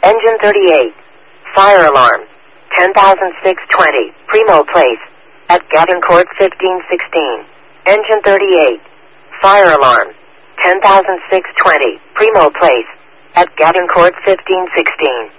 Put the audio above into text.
Engine 38. Fire alarm. 10,620. Primo Place. At Gavin Court 1516. Engine 38. Fire alarm. 10,620. Primo Place. At Gavin Court 1516.